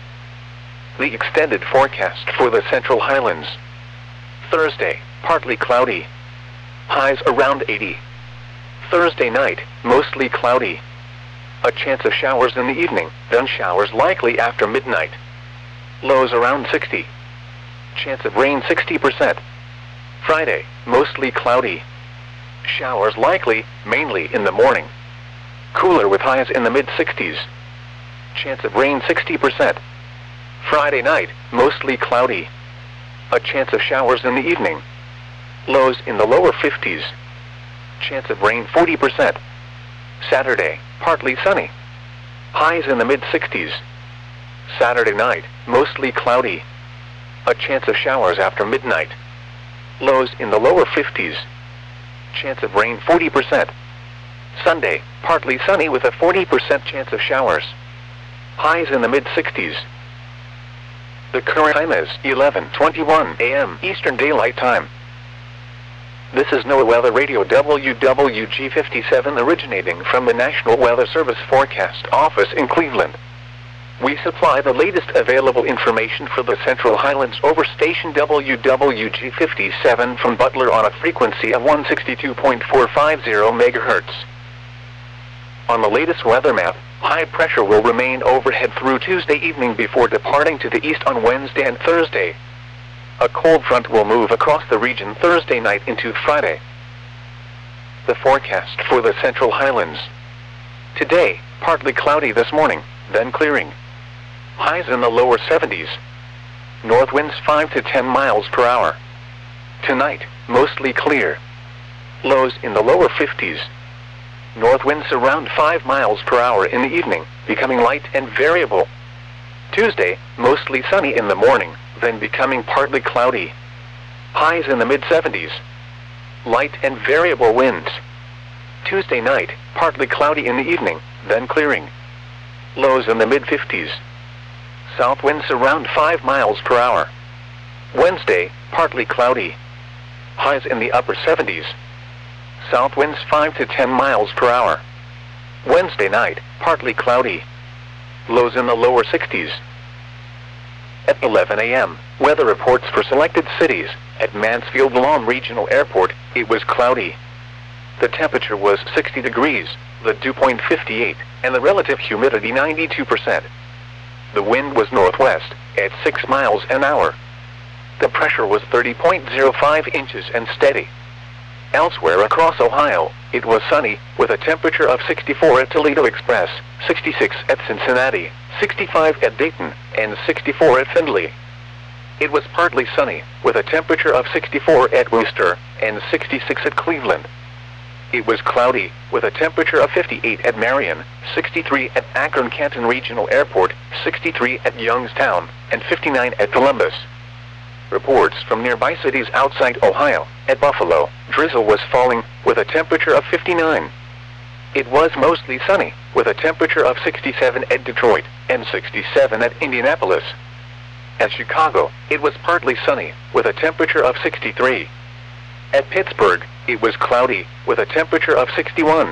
The extended forecast for the Central Highlands. Thursday, partly cloudy. Highs around eighty. Thursday night, mostly cloudy. A chance of showers in the evening, then showers likely after midnight. Lows around sixty. Chance of rain sixty percent. Friday, mostly cloudy. Showers likely, mainly in the morning. Cooler with highs in the mid-sixties. Chance of rain sixty percent. Friday night, mostly cloudy. A chance of showers in the evening. Lows in the lower fifties. Chance of rain forty percent. Saturday, partly sunny. Highs in the mid-sixties. Saturday night, mostly cloudy. A chance of showers after midnight. Lows in the lower fifties. Chance of rain forty percent. Sunday, partly sunny with a forty percent chance of showers. Highs in the mid-sixties. The current time is eleven twenty-one a m Eastern Daylight Time. This is NOAA Weather Radio W W G fifty-seven originating from the National Weather Service Forecast Office in Cleveland. We supply the latest available information for the Central Highlands over station W W G fifty-seven from Butler on a frequency of one sixty-two point four five zero megahertz. On the latest weather map, high pressure will remain overhead through Tuesday evening before departing to the east on Wednesday and Thursday. A cold front will move across the region Thursday night into Friday. The forecast for the Central Highlands. Today, partly cloudy this morning, then clearing. Highs in the lower seventies. North winds five to ten miles per hour. Tonight, mostly clear. Lows in the lower fifties. North winds around five miles per hour in the evening, becoming light and variable. Tuesday, mostly sunny in the morning, then becoming partly cloudy. Highs in the mid-seventies. Light and variable winds. Tuesday night, partly cloudy in the evening, then clearing. Lows in the mid-fifties. South winds around five miles per hour. Wednesday, partly cloudy. Highs in the upper seventies. South winds five to ten miles per hour. Wednesday night, partly cloudy. Lows in the lower sixties. At eleven a m, weather reports for selected cities. At Mansfield Lawn Regional Airport, it was cloudy. The temperature was sixty degrees, the dew point fifty-eight, and the relative humidity ninety-two percent. The wind was northwest, at six miles an hour. The pressure was thirty point zero five inches and steady. Elsewhere across Ohio, it was sunny, with a temperature of sixty-four at Toledo Express, sixty-six at Cincinnati, sixty-five at Dayton, and sixty-four at Findlay. It was partly sunny, with a temperature of sixty-four at Worcester, and sixty-six at Cleveland. It was cloudy, with a temperature of fifty-eight at Marion, sixty-three at Akron-Canton Regional Airport, sixty-three at Youngstown, and fifty-nine at Columbus. Reports from nearby cities outside Ohio. At Buffalo, drizzle was falling, with a temperature of fifty-nine. It was mostly sunny, with a temperature of sixty-seven at Detroit, and sixty-seven at Indianapolis. At Chicago, it was partly sunny, with a temperature of sixty-three. At Pittsburgh, it was cloudy, with a temperature of sixty-one.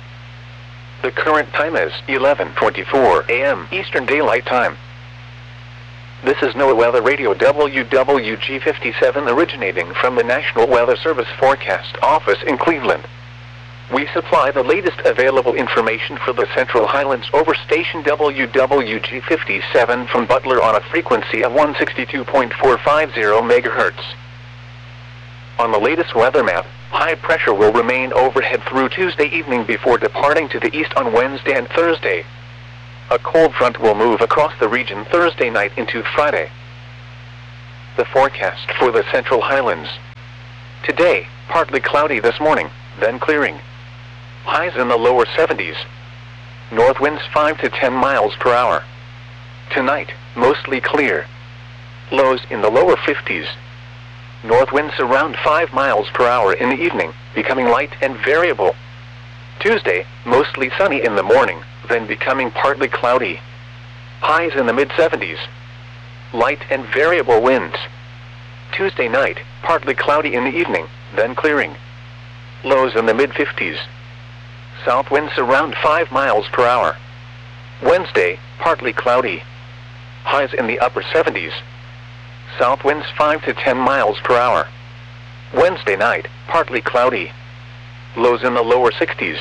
The current time is eleven twenty-four a m Eastern Daylight Time. This is NOAA Weather Radio W W G fifty-seven originating from the National Weather Service Forecast Office in Cleveland. We supply the latest available information for the Central Highlands over station W W G fifty-seven from Butler on a frequency of one sixty-two point four five zero megahertz. On the latest weather map, high pressure will remain overhead through Tuesday evening before departing to the east on Wednesday and Thursday. A cold front will move across the region Thursday night into Friday. The forecast for the Central Highlands. Today, partly cloudy this morning, then clearing. Highs in the lower seventies. North winds five to ten miles per hour. Tonight, mostly clear. Lows in the lower fifties. North winds around five miles per hour in the evening, becoming light and variable. Tuesday, mostly sunny in the morning, then becoming partly cloudy. Highs in the mid seventies. Light and variable winds. Tuesday night, partly cloudy in the evening, then clearing. Lows in the mid fifties. South winds around five miles per hour. Wednesday, partly cloudy. Highs in the upper seventies. South winds five to ten miles per hour. Wednesday night, partly cloudy. Lows in the lower sixties.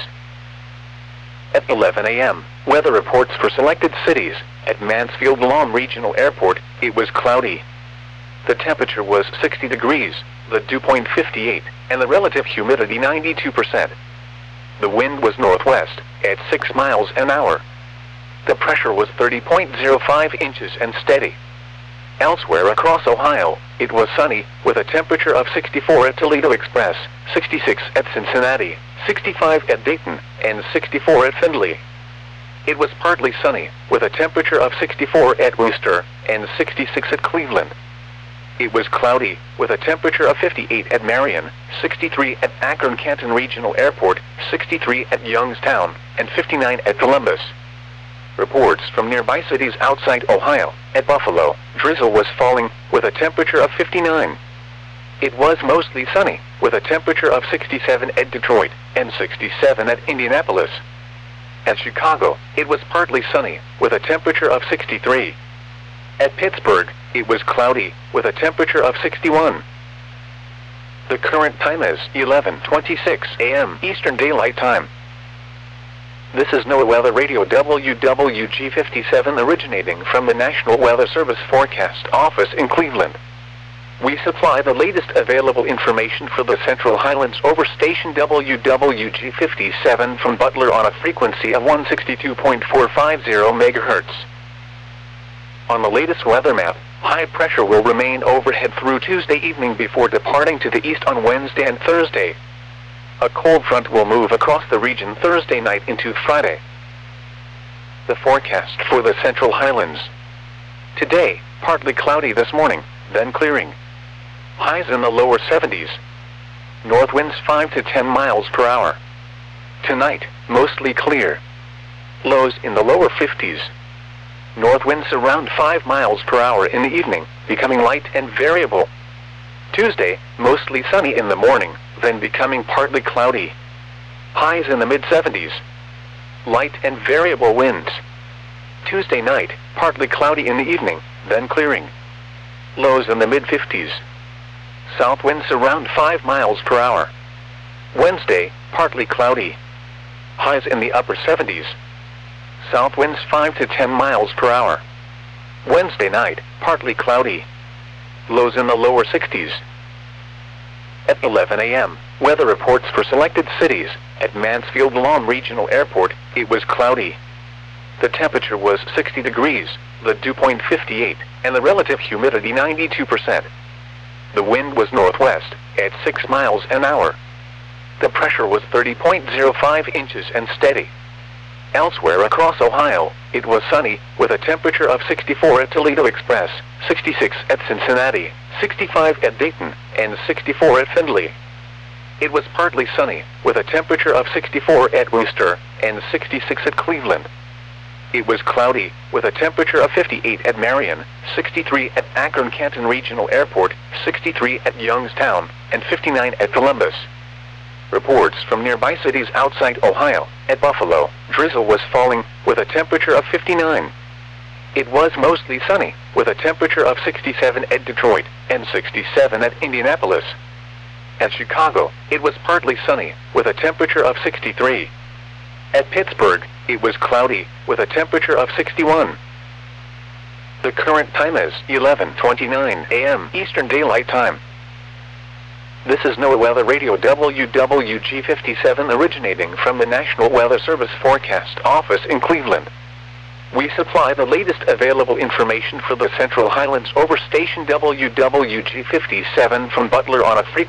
At eleven a m, weather reports for selected cities. At Mansfield Lawn Regional Airport, it was cloudy. The temperature was sixty degrees, the dew point fifty-eight, and the relative humidity ninety-two percent. The wind was northwest, at six miles an hour. The pressure was thirty point zero five inches and steady. Elsewhere across Ohio, it was sunny, with a temperature of sixty-four at Toledo Express, sixty-six at Cincinnati, sixty-five at Dayton, and sixty-four at Findlay. It was partly sunny, with a temperature of sixty-four at Worcester, and sixty-six at Cleveland. It was cloudy, with a temperature of fifty-eight at Marion, sixty-three at Akron-Canton Regional Airport, sixty-three at Youngstown, and fifty-nine at Columbus. Reports from nearby cities outside Ohio. At Buffalo, drizzle was falling, with a temperature of fifty-nine. It was mostly sunny, with a temperature of sixty-seven at Detroit, and sixty-seven at Indianapolis. At Chicago, it was partly sunny, with a temperature of sixty-three. At Pittsburgh, it was cloudy, with a temperature of sixty-one. The current time is eleven twenty-six a m Eastern Daylight Time. This is NOAA Weather Radio W W G fifty-seven originating from the National Weather Service Forecast Office in Cleveland. We supply the latest available information for the Central Highlands over station W W G fifty-seven from Butler on a frequency of one sixty-two point four five zero megahertz. On the latest weather map, high pressure will remain overhead through Tuesday evening before departing to the east on Wednesday and Thursday. A cold front will move across the region Thursday night into Friday. The forecast for the Central Highlands. Today, partly cloudy this morning, then clearing. Highs in the lower seventies. North winds five to ten miles per hour. Tonight, mostly clear. Lows in the lower fifties. North winds around five miles per hour in the evening, becoming light and variable. Tuesday, mostly sunny in the morning, then becoming partly cloudy. Highs in the mid seventies. Light and variable winds. Tuesday night, partly cloudy in the evening, then clearing. Lows in the mid fifties. South winds around five miles per hour. Wednesday, partly cloudy. Highs in the upper seventies. South winds five to ten miles per hour. Wednesday night, partly cloudy. Lows in the lower sixties. At eleven a m, weather reports for selected cities. At Mansfield Lawn Regional Airport, it was cloudy. The temperature was sixty degrees, the dew point fifty-eight, and the relative humidity ninety-two percent. The wind was northwest, at six miles an hour. The pressure was thirty point zero five inches and steady. Elsewhere across Ohio, it was sunny, with a temperature of sixty-four at Toledo Express, sixty-six at Cincinnati, sixty-five at Dayton, and sixty-four at Findlay. It was partly sunny, with a temperature of sixty-four at Worcester, and sixty-six at Cleveland. It was cloudy, with a temperature of fifty-eight at Marion, sixty-three at Akron-Canton Regional Airport, sixty-three at Youngstown, and fifty-nine at Columbus. Reports from nearby cities outside Ohio. At Buffalo, drizzle was falling, with a temperature of fifty-nine. It was mostly sunny, with a temperature of sixty-seven at Detroit, and sixty-seven at Indianapolis. At Chicago, it was partly sunny, with a temperature of sixty-three. At Pittsburgh, it was cloudy, with a temperature of sixty-one. The current time is eleven twenty-nine a m Eastern Daylight Time. This is NOAA Weather Radio W W G fifty-seven originating from the National Weather Service Forecast Office in Cleveland. We supply the latest available information for the Central Highlands over station W W G fifty-seven from Butler on a frequency